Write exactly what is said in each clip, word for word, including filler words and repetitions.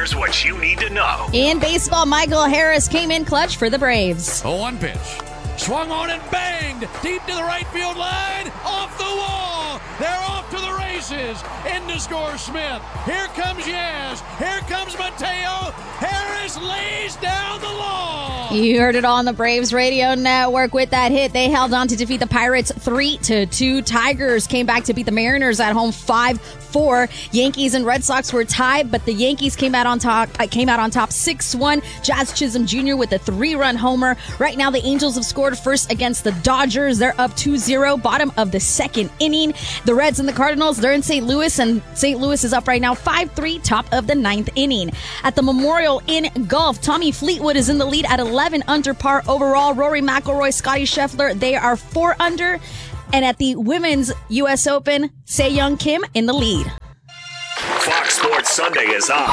Here's what you need to know. In baseball, Michael Harris came in clutch for the Braves. Oh, one pitch. Swung on and banged deep to the right field line. Off the wall. They're off to the races. In to score Smith. Here comes Yaz. Here comes Mateo. Harris lays down the law. You heard it all on the Braves radio network. With that hit, they held on to defeat the Pirates three to two. Tigers came back to beat the Mariners at home five four. Yankees and Red Sox were tied, but the Yankees came out on top uh, came out on top six one. Jazz Chisholm Junior with a three-run homer. Right now, the Angels have scored first against the Dodgers. They're up two zero, bottom of the second inning. The Reds and the Cardinals, they're in Saint Louis, and Saint Louis is up right now five three, top of the ninth inning. At the Memorial in golf, Tommy Fleetwood is in the lead at eleven under par overall. Rory McIlroy, Scotty Scheffler, they are four under. And at the Women's U S Open, Se-Young Kim in the lead. Fox Sports Sunday is on.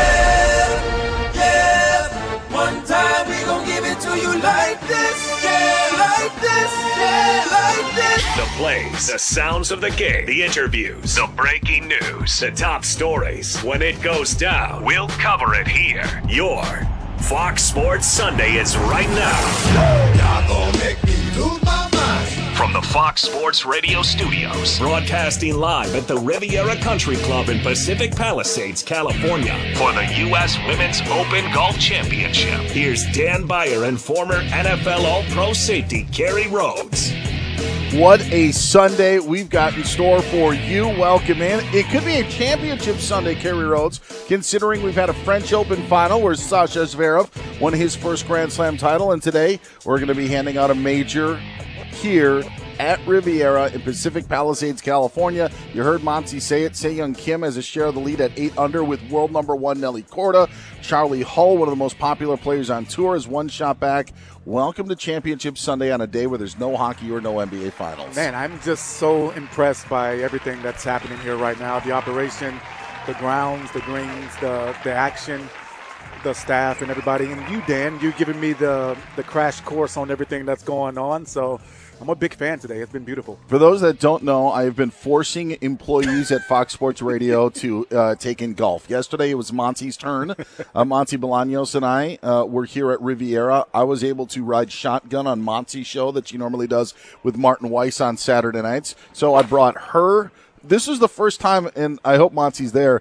Yeah, yeah. One time we gon' give it to you like this. Yeah, like this. Yeah, like this. The plays, the sounds of the game, the interviews, the breaking news, the top stories. When it goes down, we'll cover it here. Your Fox Sports Sunday is right now. Y'all gon' make me lose my mind. From the Fox Sports Radio studios, broadcasting live at the Riviera Country Club in Pacific Palisades, California, for the U S Women's Open Golf Championship. Here's Dan Beyer and former N F L All-Pro safety Kerry Rhodes. What a Sunday we've got in store for you. Welcome in. It could be a championship Sunday, Kerry Rhodes, considering we've had a French Open final where Sasha Zverev won his first Grand Slam title, and today we're going to be handing out a major here at Riviera in Pacific Palisades, California. You heard Monty say it. Se-Young Kim has a share of the lead at eight under with world number one Nelly Korda. Charlie Hull, one of the most popular players on tour, is one shot back. Welcome to Championship Sunday on a day where there's no hockey or no N B A Finals. Man, I'm just so impressed by everything that's happening here right now. The operation, the grounds, the greens, the, the action, the staff, and everybody. And you, Dan, you're giving me the, the crash course on everything that's going on. So I'm a big fan today. It's been beautiful. For those that don't know, I have been forcing employees at Fox Sports Radio to uh, take in golf. Yesterday, it was Monty's turn. Uh, Monty Bolaños and I uh, were here at Riviera. I was able to ride shotgun on Monty's show that she normally does with Martin Weiss on Saturday nights. So I brought her. This was the first time, and I hope Monty's there.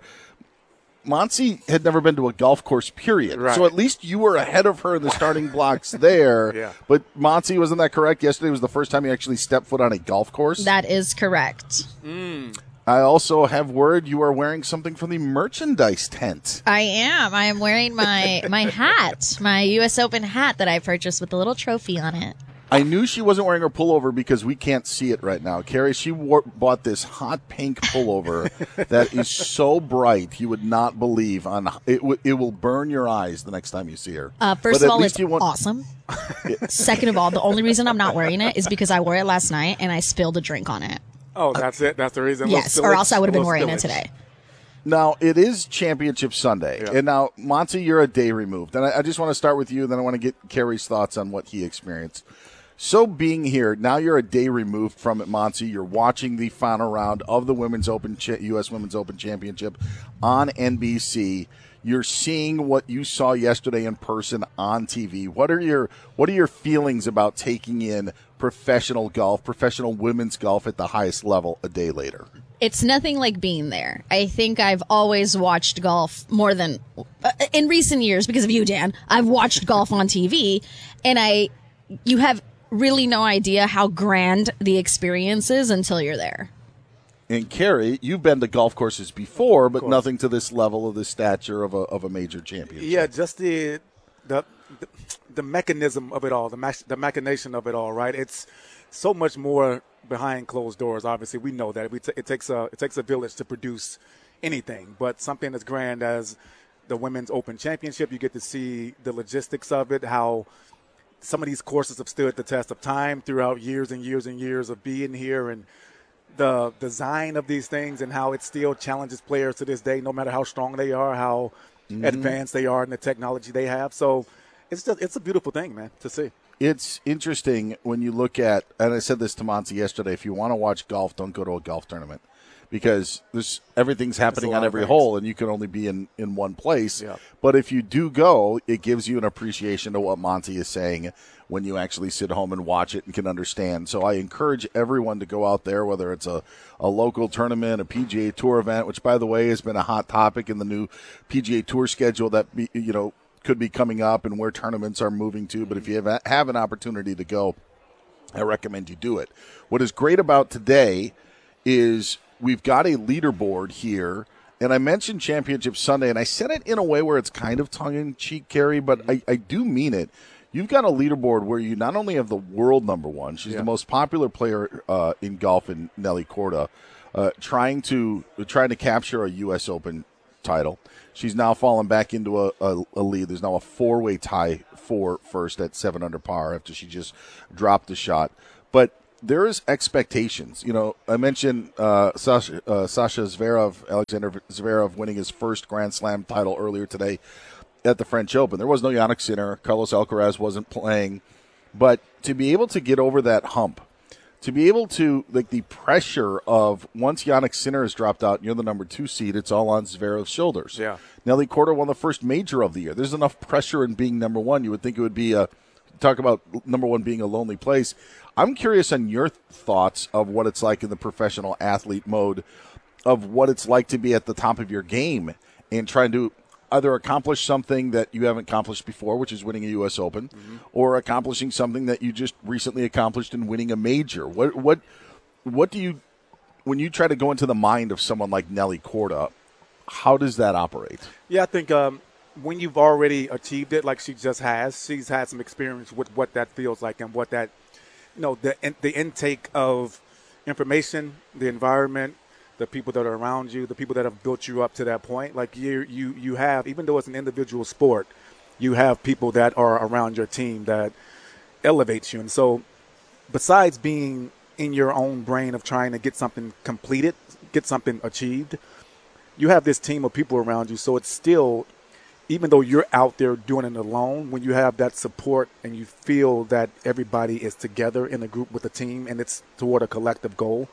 Monty had never been to a golf course, period. Right. So at least you were ahead of her in the starting blocks there. Yeah. But Monty, wasn't that correct? Yesterday was the first time you actually stepped foot on a golf course? That is correct. Mm. I also have word you are wearing something from the merchandise tent. I am. I am wearing my, my hat, my U S Open hat that I purchased with a little trophy on it. I knew she wasn't wearing her pullover because we can't see it right now. Carrie, she wore, bought this hot pink pullover that is so bright you would not believe. On it, w- it will burn your eyes the next time you see her. Uh, first But of at all, least it's you want- awesome. Second of all, the only reason I'm not wearing it is because I wore it last night and I spilled a drink on it. Oh, that's it? That's the reason? Yes, Little or else I would have been spillage? wearing Little it today. Now, it is Championship Sunday. Yeah. And now, Monty, you're a day removed. And I, I just want to start with you, then I want to get Kerry's thoughts on what he experienced. So being here, now you're a day removed from it, Monty. You're watching the final round of the Women's Open, U S Women's Open Championship on N B C. You're seeing what you saw yesterday in person on T V. What are your what are your feelings about taking in professional golf, professional women's golf at the highest level a day later? It's nothing like being there. I think I've always watched golf more than uh, in recent years because of you, Dan. I've watched golf on T V, and I you have really no idea how grand the experience is until you're there. And Kerry, you've been to golf courses before, but nothing to this level of the stature of a of a major championship. Yeah, just the the the, the mechanism of it all, the mach, the machination of it all, right? It's so much more behind closed doors. Obviously, we know that we t- it takes a it takes a village to produce anything, but something as grand as the Women's Open Championship, you get to see the logistics of it, how some of these courses have stood the test of time throughout years and years and years of being here, and the design of these things and how it still challenges players to this day, no matter how strong they are, how mm-hmm. advanced they are in the technology they have. So it's just, it's a beautiful thing, man, to see. It's interesting when you look at, and I said this to Monty yesterday, if you want to watch golf, don't go to a golf tournament. because there's everything's happening on every hole, and you can only be in, in one place. Yeah. But if you do go, it gives you an appreciation to what Monty is saying when you actually sit home and watch it and can understand. So I encourage everyone to go out there, whether it's a, a local tournament, a P G A Tour event, which, by the way, has been a hot topic in the new P G A Tour schedule that, be, you know, could be coming up and where tournaments are moving to. But if you have, have an opportunity to go, I recommend you do it. What is great about today is we've got a leaderboard here, and I mentioned Championship Sunday, and I said it in a way where it's kind of tongue-in-cheek, Kerry, but I, I do mean it. You've got a leaderboard where you not only have the world number one, she's yeah. the most popular player uh, in golf in Nelly Korda, uh, trying to trying to capture a U S Open title. She's now fallen back into a, a, a lead. There's now a four-way tie for first at seven under par after she just dropped the shot. But there is expectations. You know, I mentioned uh, Sasha, uh, Sasha Zverev, Alexander Zverev, winning his first Grand Slam title earlier today at the French Open. There was no Jannik Sinner. Carlos Alcaraz wasn't playing. But to be able to get over that hump, to be able to, like, the pressure of once Jannik Sinner has dropped out and you're the number two seed, it's all on Zverev's shoulders. Yeah. Nelly Korda won the first major of the year. There's enough pressure in being number one. You would think it would be a, talk about number one being a lonely place. I'm curious on your thoughts of what it's like in the professional athlete mode, of what it's like to be at the top of your game and trying to either accomplish something that you haven't accomplished before, which is winning a U S Open, mm-hmm. or accomplishing something that you just recently accomplished in winning a major. What what what do you, when you try to go into the mind of someone like Nelly Korda, how does that operate? Yeah, I think um, when you've already achieved it, like she just has, she's had some experience with what that feels like and what that, you know, the the intake of information, the environment, the people that are around you, the people that have built you up to that point. Like you, you, you have, even though it's an individual sport, you have people that are around your team that elevates you. And so besides being in your own brain of trying to get something completed, get something achieved, you have this team of people around you. So it's still, even though you're out there doing it alone, when you have that support and you feel that everybody is together in a group with a team and it's toward a collective goal,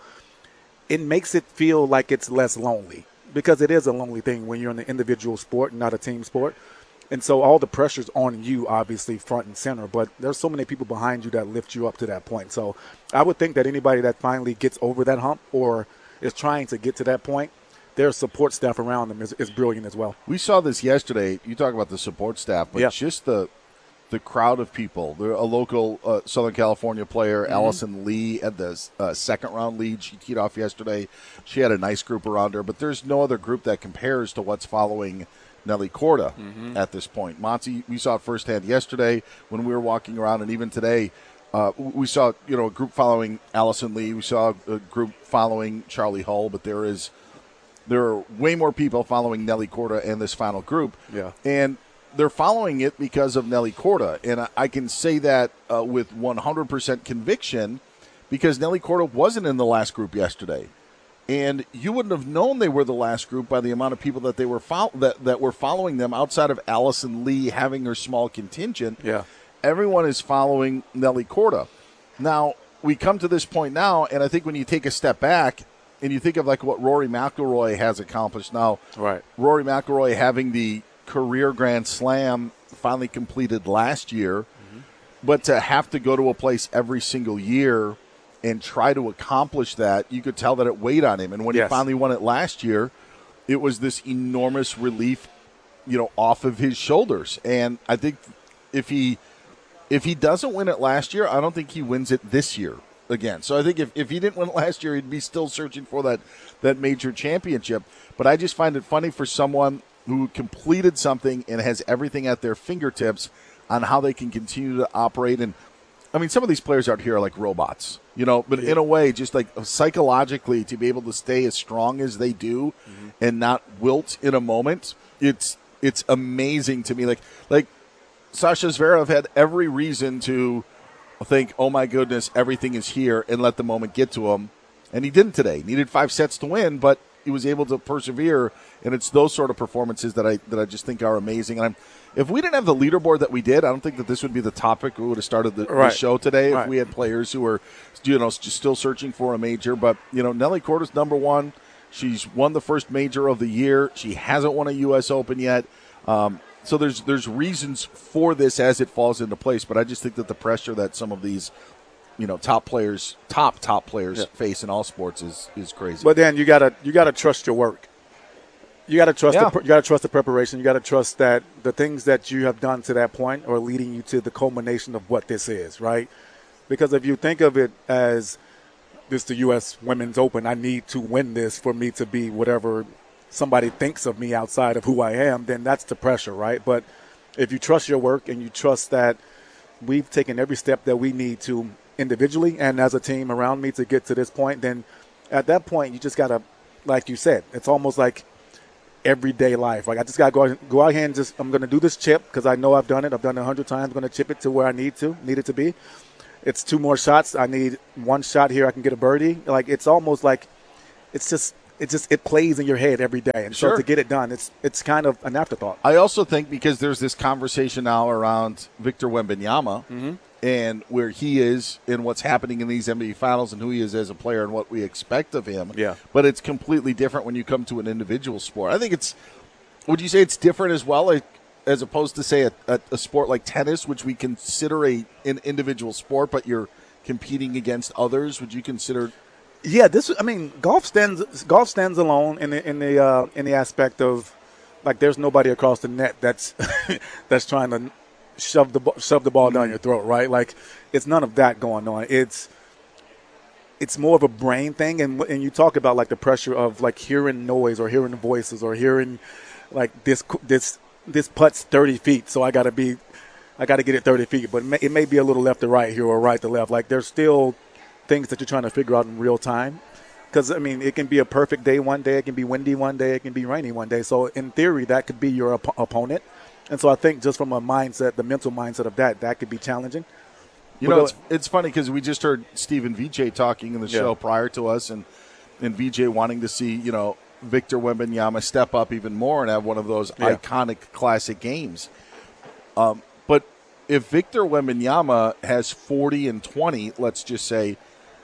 it makes it feel like it's less lonely, because it is a lonely thing when you're in an individual sport and not a team sport. And so all the pressure's on you, obviously, front and center, but there's so many people behind you that lift you up to that point. So I would think that anybody that finally gets over that hump or is trying to get to that point, their support staff around them is, is brilliant as well. We saw this yesterday. You talk about the support staff, but yeah. just the the crowd of people. There, a local uh, Southern California player, mm-hmm. Allison Lee, had the uh, second round lead. She teed off yesterday. She had a nice group around her, but there's no other group that compares to what's following Nelly Korda mm-hmm. at this point. Monty, we saw it firsthand yesterday when we were walking around, and even today, uh, we saw you know a group following Allison Lee. We saw a group following Charlie Hull, but there is there are way more people following Nelly Korda and this final group. Yeah, and they're following it because of Nelly Korda, and I can say that uh, with one hundred percent conviction because Nelly Korda wasn't in the last group yesterday, and you wouldn't have known they were the last group by the amount of people that they were fo- that that were following them outside of Allison Lee having her small contingent. Yeah, everyone is following Nelly Korda. Now we come to this point now, and I think when you take a step back and you think of like what Rory McIlroy has accomplished now, right? Rory McIlroy having the career Grand Slam finally completed last year, mm-hmm. but to have to go to a place every single year and try to accomplish that, you could tell that it weighed on him. And when yes. he finally won it last year, it was this enormous relief, you know, off of his shoulders. And I think if he if he doesn't win it last year, I don't think he wins it this year again. So I think if, if he didn't win it last year, he'd be still searching for that, that major championship. But I just find it funny for someone who completed something and has everything at their fingertips on how they can continue to operate. And, I mean, some of these players out here are like robots, you know, but in a way, just like psychologically to be able to stay as strong as they do mm-hmm. and not wilt in a moment, it's it's amazing to me. Like, like Sasha Zverev had every reason to think, oh, my goodness, everything is here, and let the moment get to him. And he didn't today. Needed five sets to win, but he was able to persevere, and it's those sort of performances that I that I just think are amazing. And I'm, if we didn't have the leaderboard that we did, I don't think that this would be the topic we would have started the, right. the show today. Right. If we had players who were, you know, just still searching for a major. But you know, Nelly Korda's number one. She's won the first major of the year. She hasn't won a U S Open yet. Um, so there's there's reasons for this as it falls into place. But I just think that the pressure that some of these, you know, top players, top top players yeah. face in all sports is is crazy. But then you gotta you gotta trust your work. You gotta trust yeah. the, you gotta trust the preparation. You gotta trust that the things that you have done to that point are leading you to the culmination of what this is, right? Because if you think of it as this, the U S Women's Open, I need to win this for me to be whatever somebody thinks of me outside of who I am, then that's the pressure, right? But if you trust your work and you trust that we've taken every step that we need to individually and as a team around me to get to this point, then at that point you just got to, like you said, it's almost like everyday life. Like I just got to go, go out here and just, I'm going to do this chip because I know I've done it. I've done it a hundred times. I'm going to chip it to where I need to, need it to be. It's two more shots. I need one shot here. I can get a birdie. Like it's almost like it's just it just it plays in your head every day. And sure. so to get it done, it's it's kind of an afterthought. I also think because there's this conversation now around Victor Wembanyama mm-hmm. and where he is and what's happening in these N B A Finals and who he is as a player and what we expect of him. Yeah. But it's completely different when you come to an individual sport. I think it's – would you say it's different as well? Like, as opposed to, say, a, a, a sport like tennis, which we consider a, an individual sport, but you're competing against others, would you consider? Yeah, this. I mean, golf stands golf stands alone in the in the uh, in the aspect of like there's nobody across the net that's that's trying to shove the shove the ball down your throat, right? Like it's none of that going on. It's it's more of a brain thing, and and you talk about like the pressure of like hearing noise or hearing voices or hearing like this this. this putt's thirty feet, so I got to be, I got to get it thirty feet. But it may, it may be a little left to right here or right to left. Like there's still things that you're trying to figure out in real time. Because, I mean, it can be a perfect day one day. It can be windy one day. It can be rainy one day. So, in theory, that could be your op- opponent. And so I think just from a mindset, the mental mindset of that, that could be challenging. You know, it's, it's funny because we just heard Stephen V J talking in the show yeah. prior to us, and, and V J wanting to see, you know, Victor Wembanyama step up even more and have one of those yeah. iconic classic games. Um, but if Victor Wembanyama has forty and twenty, let's just say,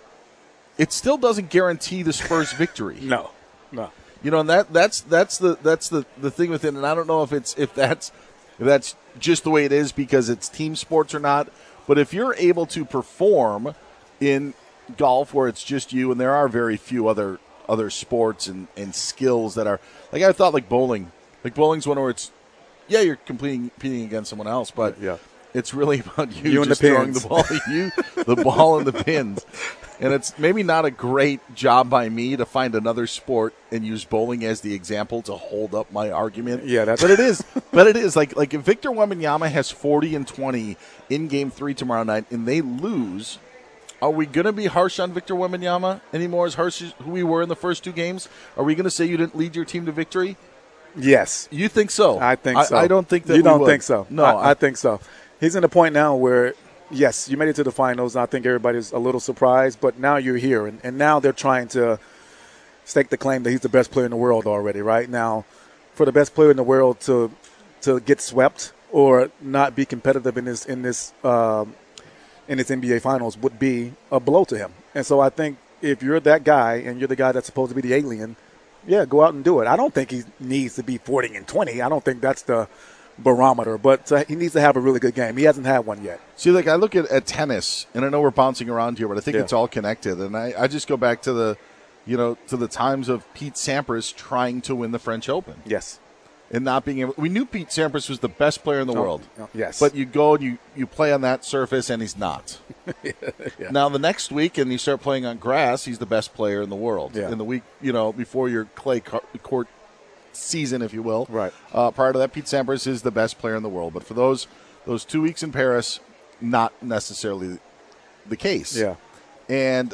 it still doesn't guarantee the Spurs victory. No, no. You know, and that that's that's the that's the, the thing with it. And I don't know if it's if that's if that's just the way it is because it's team sports or not. But if you're able to perform in golf where it's just you, and there are very few other other sports and, and skills that are like I thought like bowling. Like bowling's one where it's yeah, you're competing competing against someone else, but yeah. it's really about you, you just and the throwing pins. the ball you the ball and the pins. And it's maybe not a great job by me to find another sport and use bowling as the example to hold up my argument. Yeah, that's but it is. But it is like like if Victor Wembanyama has forty and twenty in Game Three tomorrow night and they lose. Are we going to be harsh on Victor Wembanyama anymore as harsh as who we were in the first two games? Are we going to say you didn't lead your team to victory? Yes. You think so? I think so. I, I don't think that You we don't would. think so. No. I, I, I think so. He's in a point now where, yes, you made it to the finals. I think everybody's a little surprised, but now you're here. And, and now they're trying to stake the claim that he's the best player in the world already, right? Now, for the best player in the world to to get swept or not be competitive in this in this um, in its N B A Finals would be a blow to him. And so I think if you're that guy and you're the guy that's supposed to be the alien, yeah, go out and do it. I don't think he needs to be forty and twenty. I don't think that's the barometer, but uh, he needs to have a really good game. He hasn't had one yet. See, like I look at, at tennis, and I know we're bouncing around here, but I think yeah. it's all connected. And I, I just go back to the, you know, to the times of Pete Sampras trying to win the French Open. Yes. And not being able – we knew Pete Sampras was the best player in the oh, world. Oh, yes. But you go and you, you play on that surface, and he's not. yeah. Now, the next week, and you start playing on grass, he's the best player in the world. Yeah. In the week, you know, before your clay court season, if you will. Right. Uh, prior to that, Pete Sampras is the best player in the world. But for those those two weeks in Paris, not necessarily the case. Yeah. And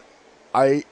I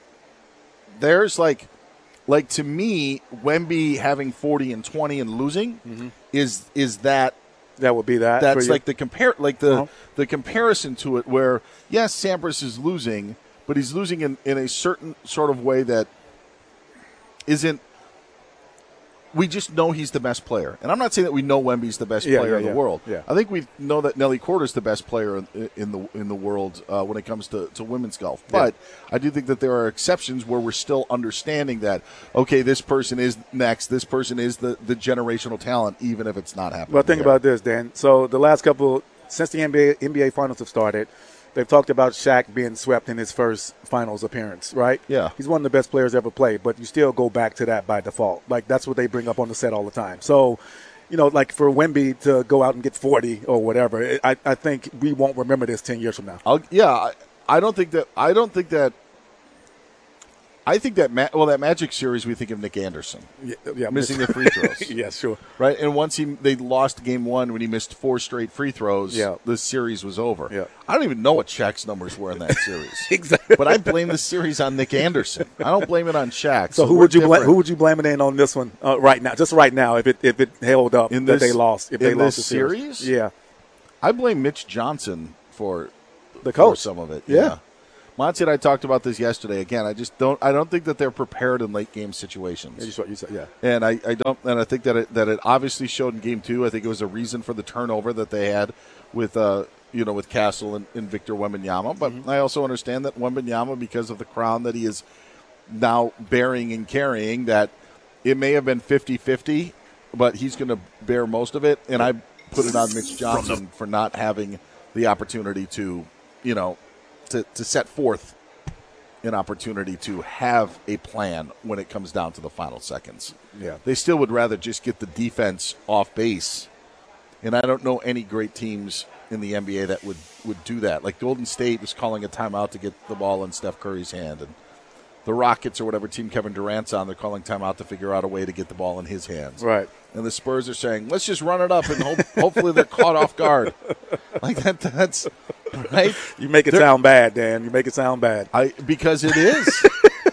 – there's like – Like, to me, Wemby having forty and twenty and losing mm-hmm. is is that that would be that. that's like the compare like the uh-huh. the comparison to it where yes, Sampras is losing, but he's losing in, in a certain sort of way that isn't we just know he's the best player. And I'm not saying that we know Wemby's the best Yeah, player yeah, in the yeah. world. Yeah. I think we know that Nelly Korda's the best player in, in the in the world uh, when it comes to, to women's golf. But yeah. I do think that there are exceptions where we're still understanding that, okay, this person is next, this person is the, the generational talent, even if it's not happening. Well, think here. about this, Dan. So the last couple, since the N B A, N B A finals have started, they've talked about Shaq being swept in his first finals appearance, right? Yeah. He's one of the best players ever played, but you still go back to that by default. Like, that's what they bring up on the set all the time. So, you know, like for Wemby to go out and get forty or whatever, I, I think we won't remember this ten years from now. I'll, yeah, I, I don't think that. I don't think that. I think that Ma- well, that Magic series, we think of Nick Anderson Yeah, yeah missing the free throws. yeah, sure. Right, and once he they lost game one when he missed four straight free throws, Yeah. the series was over. Yeah. I don't even know what Shaq's numbers were in that series. Exactly. But I blame the series on Nick Anderson. I don't blame it on Shaq. So, So, who we're would you blame? different. Who would you blame it in on this one uh, right now? Just right now, if it if it held up In that this- they lost, if they in lost this the series? series? yeah, I blame Mitch Johnson for the for coach. some of it. Yeah. Monty and I talked about this yesterday. Again, I just don't. I don't think that they're prepared in late game situations. Yeah, just what you said. Yeah. And I, I don't, and I think that it that it obviously showed in game two. I think it was a reason for the turnover that they had with, uh, you know, with Castle and, and Victor Wembanyama. But Mm-hmm. I also understand that Wembanyama, because of the crown that he is now bearing and carrying, that it may have been fifty-fifty, but he's going to bear most of it. And I put it on Mitch Johnson for not having the opportunity to, you know, to, to set forth an opportunity to have a plan when it comes down to the final seconds. Yeah. They still would rather just get the defense off base. And I don't know any great teams in the N B A that would, would do that. Like Golden State was calling a timeout to get the ball in Steph Curry's hand. And the Rockets or whatever team Kevin Durant's on, they're calling timeout to figure out a way to get the ball in his hands. Right. And the Spurs are saying, let's just run it up and hope, hopefully they're caught off guard. Like that, that's right. You make it They're- sound bad, Dan. You make it sound bad. I because it is.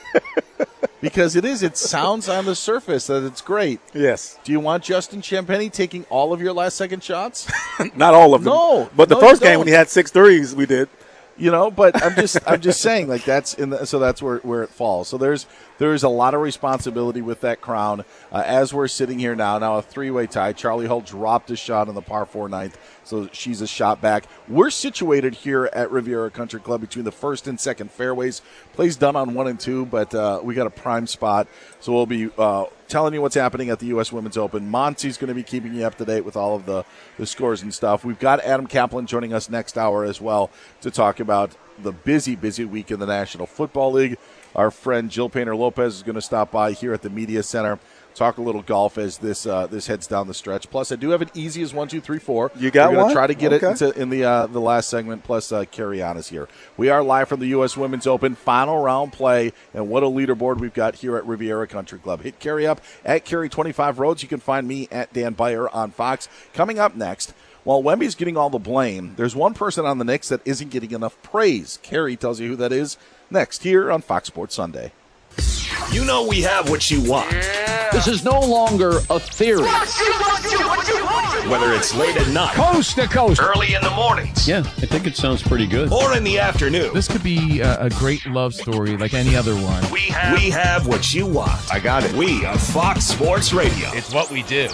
Because it is. It sounds on the surface that it's great. Yes. Do you want Justin Champagnie taking all of your last second shots? Not all of them. No. But the No, first you game don't. when he had six threes, we did. You know, but I'm just I'm just saying, like that's in the so that's where, where it falls. So there's there's a lot of responsibility with that crown. Uh, as we're sitting here now, now a three-way tie. Charlie Hull dropped a shot on the par four ninth, so she's a shot back. We're situated here at Riviera Country Club between the first and second fairways. Plays done on one and two, but uh, we got a prime spot, so we'll be uh, telling you what's happening at the U S Women's Open. Monty's going to be keeping you up to date with all of the, the scores and stuff. We've got Adam Kaplan joining us next hour as well to talk about the busy, busy week in the National Football League. Our friend Jill Painter-Lopez is going to stop by here at the Media Center, talk a little golf as this uh, this heads down the stretch. Plus, I do have an easy as one, two, three, four. You got We're gonna one? try to get Okay. it into in the uh, the last segment. Plus, uh, Carrie on is here. We are live from the U S Women's Open final round play, and what a leaderboard we've got here at Riviera Country Club. Hit Carrie up at Carrie twenty-five Roads. You can find me at Dan Beyer on Fox. Coming up next, while Wemby's getting all the blame, there's one person on the Knicks that isn't getting enough praise. Carrie tells you who that is next here on Fox Sports Sunday. You know we have what you want. This is no longer a theory. Whether it's late at night, Coast to coast. early in the mornings, Yeah, I think it sounds pretty good. or in the afternoon, This could be a, a great love story like any other one. we have, we have what you want. I got it. We are Fox Sports Radio. It's what we do.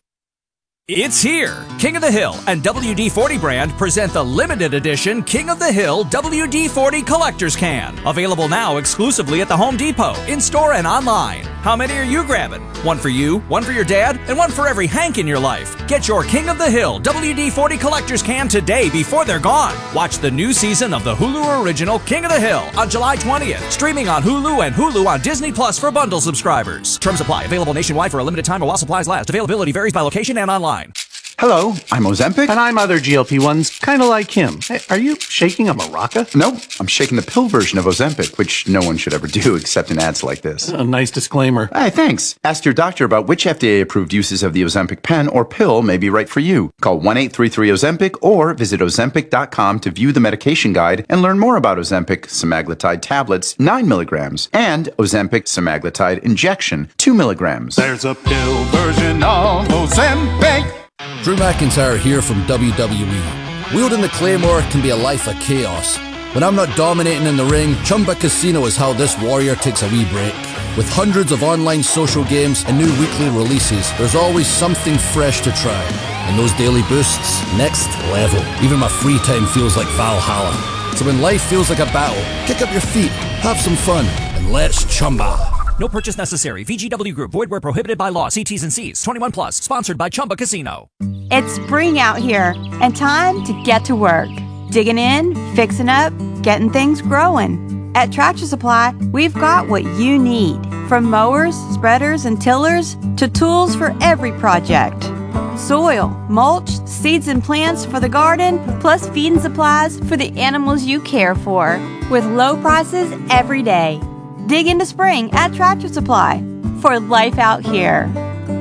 It's here. King of the Hill and W D forty brand present the limited edition King of the Hill W D forty Collector's Can. Available now exclusively at the Home Depot, in-store and online. How many are you grabbing? One for you, one for your dad, and one for every Hank in your life. Get your King of the Hill W D forty Collector's Can today before they're gone. Watch the new season of the Hulu original King of the Hill on July twentieth. Streaming on Hulu and Hulu on Disney Plus for bundle subscribers. Terms apply. Available nationwide for a limited time or while supplies last. Availability varies by location and online. Hello, I'm Ozempic. And I'm other G L P ones, kind of like him. Hey, are you shaking a maraca? No, I'm shaking the pill version of Ozempic, which no one should ever do except in ads like this. A nice disclaimer. Hey, thanks. Ask your doctor about which F D A-approved uses of the Ozempic pen or pill may be right for you. Call one eight three three Ozempic or visit ozempic dot com to view the medication guide and learn more about Ozempic semaglutide tablets, nine milligrams, and Ozempic semaglutide injection, two milligrams. There's a pill version of Ozempic. Drew McIntyre here from W W E. Wielding the Claymore can be a life of chaos. When I'm not dominating in the ring, Chumba Casino is how this warrior takes a wee break. With hundreds of online social games and new weekly releases, there's always something fresh to try. And those daily boosts, next level. Even my free time feels like Valhalla. So when life feels like a battle, kick up your feet, have some fun, and let's Chumba. No purchase necessary. V G W Group. Void where prohibited by law. See T's and C's. twenty-one plus. Sponsored by Chumba Casino. It's spring out here and time to get to work. Digging in, fixing up, getting things growing. At Tractor Supply, we've got what you need. From mowers, spreaders, and tillers to tools for every project. Soil, mulch, seeds and plants for the garden, plus feeding supplies for the animals you care for. With low prices every day. Dig into spring at Tractor Supply for life out here.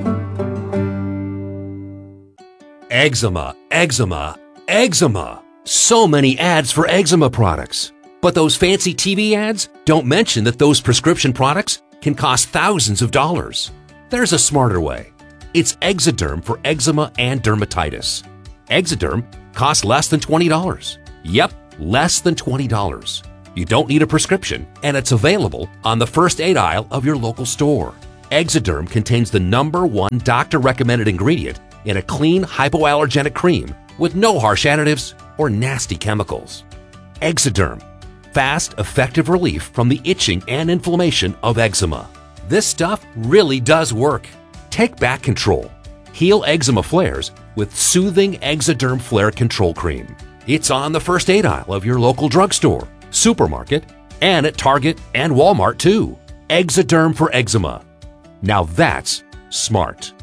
Eczema, eczema, eczema. So many ads for eczema products. But those fancy T V ads don't mention that those prescription products can cost thousands of dollars. There's a smarter way. It's Exoderm for eczema and dermatitis. Exoderm costs less than twenty dollars. Yep, less than twenty dollars. You don't need a prescription, and it's available on the first aid aisle of your local store. Exoderm contains the number one doctor-recommended ingredient in a clean, hypoallergenic cream with no harsh additives or nasty chemicals. Exoderm. Fast, effective relief from the itching and inflammation of eczema. This stuff really does work. Take back control. Heal eczema flares with soothing Exoderm Flare Control Cream. It's on the first aid aisle of your local drugstore, supermarket, and at Target and Walmart too. Exoderm for eczema. Now that's smart.